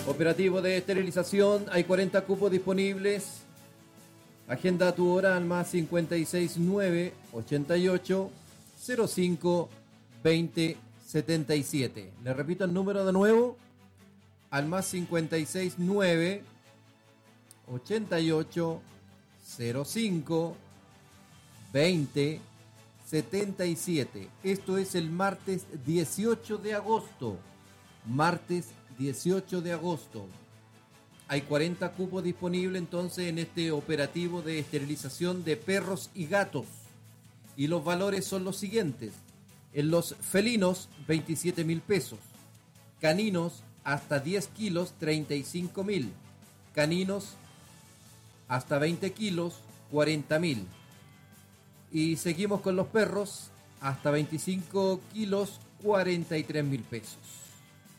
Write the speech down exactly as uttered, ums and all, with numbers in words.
Operativo de esterilización, hay cuarenta cupos disponibles. Agenda tu hora al más cincuenta y seis nueve ochenta y ocho cero cinco veinte setenta y siete. Le repito el número de nuevo, al más cincuenta y seis nueve ochenta y ocho cero cinco veinte setenta y siete. Esto es el martes dieciocho de agosto. Martes dieciocho de agosto. Hay cuarenta cupos disponibles entonces en este operativo de esterilización de perros y gatos. Y los valores son los siguientes. En los felinos, veintisiete mil pesos. Caninos, hasta diez kilos, treinta y cinco mil. Caninos, hasta veinte kilos, cuarenta mil. Y seguimos con los perros, hasta veinticinco kilos, cuarenta y tres mil pesos.